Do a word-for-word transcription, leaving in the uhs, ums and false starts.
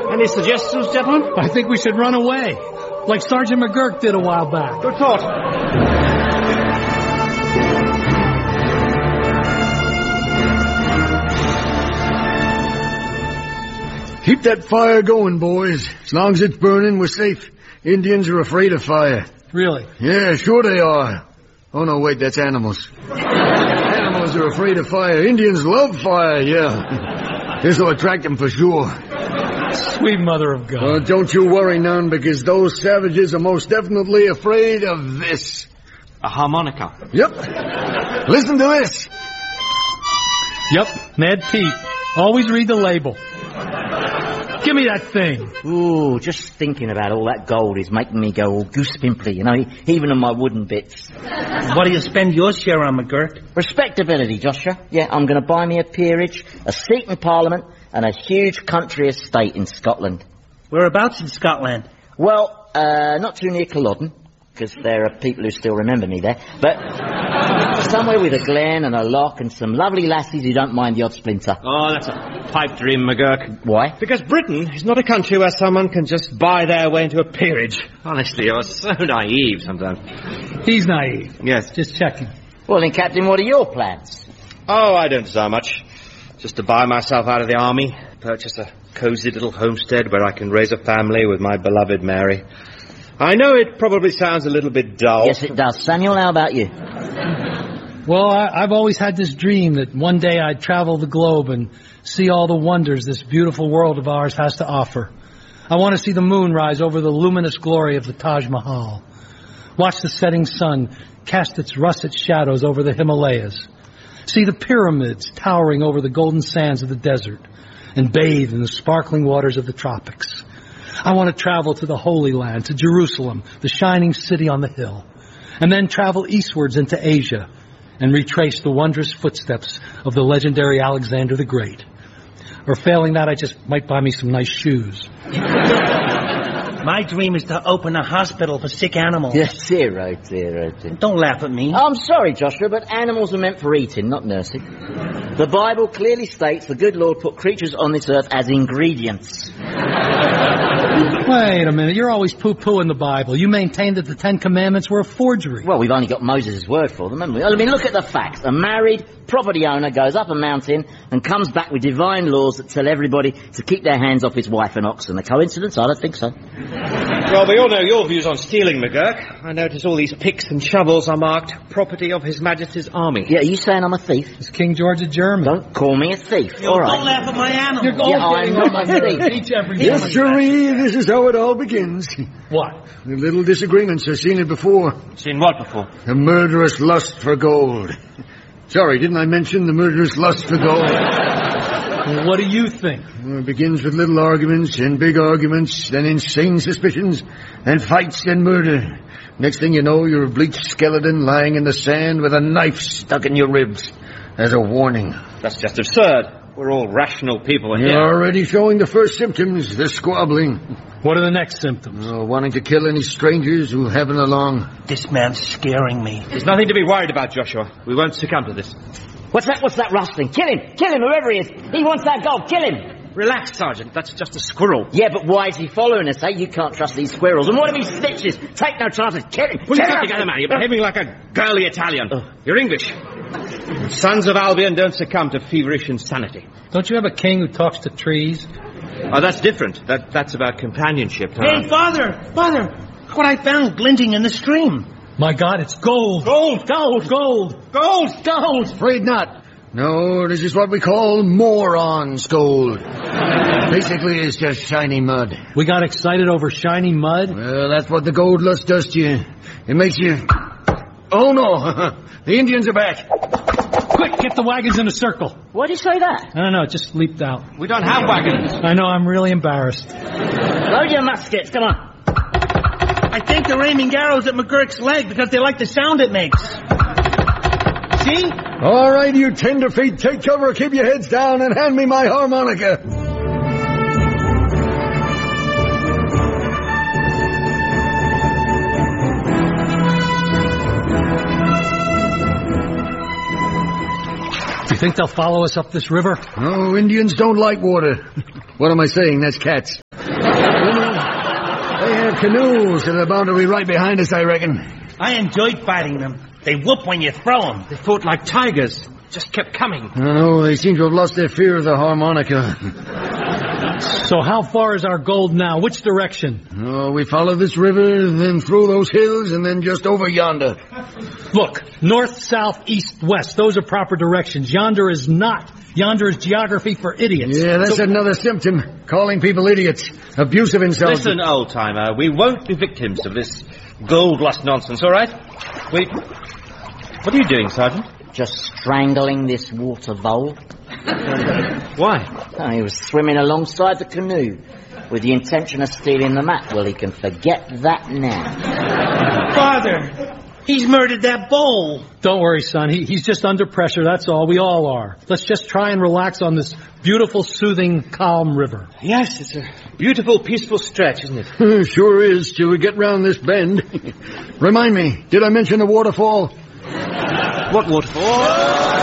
Any suggestions, gentlemen? I think we should run away, like Sergeant McGurk did a while back. Good thought. Keep that fire going, boys. As long as it's burning, we're safe. Indians are afraid of fire. Really? Yeah, sure they are. Oh, no, wait, that's animals. Animals are afraid of fire. Indians love fire, yeah. This will attract them for sure. Sweet mother of God. Well, don't you worry none, because those savages are most definitely afraid of this. A harmonica. Yep. Listen to this. Yep, Mad Pete. Always read the label. Give me that thing. Ooh, just thinking about all that gold is making me go all goose pimply, you know, even on my wooden bits. What do you spend your share on, McGurk? Respectability, Joshua. Yeah, I'm going to buy me a peerage, a seat in Parliament, and a huge country estate in Scotland. Whereabouts in Scotland? Well, uh, not too near Culloden, because there are people who still remember me there, but somewhere with a glen and a loch and some lovely lassies who don't mind the odd splinter. Oh, that's a pipe dream, McGurk. Why? Because Britain is not a country where someone can just buy their way into a peerage. Honestly, you're so naive sometimes. He's naive. Yes. Just checking. Well, then, Captain, what are your plans? Oh, I don't desire much. Just to buy myself out of the army, purchase a cosy little homestead where I can raise a family with my beloved Mary. I know it probably sounds a little bit dull. Yes, it does. Samuel, how about you? Well, I, I've always had this dream that one day I'd travel the globe and see all the wonders this beautiful world of ours has to offer. I want to see the moon rise over the luminous glory of the Taj Mahal. Watch the setting sun cast its russet shadows over the Himalayas. See the pyramids towering over the golden sands of the desert and bathe in the sparkling waters of the tropics. I want to travel to the Holy Land, to Jerusalem, the shining city on the hill, and then travel eastwards into Asia and retrace the wondrous footsteps of the legendary Alexander the Great. Or failing that, I just might buy me some nice shoes. My dream is to open a hospital for sick animals. Yes, zero, zero, zero. Don't laugh at me. I'm sorry, Joshua, but animals are meant for eating, not nursing. The Bible clearly states the good Lord put creatures on this earth as ingredients. Wait a minute, you're always poo-pooing the Bible. You maintain that the Ten Commandments were a forgery. Well, we've only got Moses' word for them, haven't we? I mean, look at the facts. A married property owner goes up a mountain and comes back with divine laws that tell everybody to keep their hands off his wife and oxen. A coincidence? I don't think so. Well, we all know your views on stealing, McGurk. I notice all these picks and shovels are marked property of His Majesty's Army. Yeah, are you saying I'm a thief? It's King George a German. Don't call me a thief. Yo, all don't right. laugh at my animals. You're all Yeah, getting I'm on not my a thief. Each every Yes, sirree, this is how it all begins. What? The little disagreements, I've seen it before. Seen what before? The murderous lust for gold. Sorry, didn't I mention the murderous lust for gold? Well, what do you think? Well, it begins with little arguments and big arguments, then insane suspicions, and fights and murder. Next thing you know, you're a bleached skeleton lying in the sand with a knife stuck in your ribs as a warning. That's just absurd. We're all rational people here. You're already showing the first symptoms, the squabbling. What are the next symptoms? Oh, wanting to kill any strangers who happen along. This man's scaring me. There's nothing to be worried about, Joshua. We won't succumb to this. What's that? What's that rustling? Kill him! Kill him, whoever he is! He wants that gold! Kill him! Relax, Sergeant. That's just a squirrel. Yeah, but why is he following us, eh? You can't trust these squirrels. And what if he stitches? Take no chances. Kill him! Pull Kill yourself him! together, man. You're behaving like a girly Italian. You're English. Sons of Albion don't succumb to feverish insanity. Don't you have a king who talks to trees? Oh, that's different. That That's about companionship. Huh? Hey, Father! Father! Look what I found glinting in the stream. My God, it's gold! Gold! Gold! Gold! Gold! Gold! Afraid not. No, this is what we call morons gold. Basically, it's just shiny mud. We got excited over shiny mud? Well, that's what the gold lust does to you. It makes you... Oh, no. The Indians are back. Quick, get the wagons in a circle. Why'd you say that? I don't know, it just leaped out. We don't have wagons. I know, I'm really embarrassed. Load your muskets, come on. I think they're aiming arrows at McGurk's leg because they like the sound it makes. See? All right, you tenderfeet, take cover, keep your heads down, and hand me my harmonica. You think they'll follow us up this river? No, Indians don't like water. What am I saying? That's cats. They have canoes that are bound to be right behind us, I reckon. I enjoyed fighting them. They whoop when you throw them. They fought like tigers. Just kept coming. I know, they seem to have lost their fear of the harmonica. So how far is our gold now? Which direction? Oh, we follow this river, then through those hills, and then just over yonder. Look, north, south, east, west. Those are proper directions. Yonder is not. Yonder is geography for idiots. Yeah, that's So- another symptom. Calling people idiots. Abusive insults. Listen, old-timer, we won't be victims of this gold lust nonsense, all right? We... What are you doing, Sergeant? Just strangling this water vole. Why? Oh, he was swimming alongside the canoe with the intention of stealing the map. Well, he can forget that now. Father, he's murdered that bull. Don't worry, son. He, he's just under pressure. That's all. We all are. Let's just try and relax on this beautiful, soothing, calm river. Yes, it's a beautiful, peaceful stretch, isn't it? Sure is, till we get round this bend. Remind me, did I mention the waterfall? What waterfall?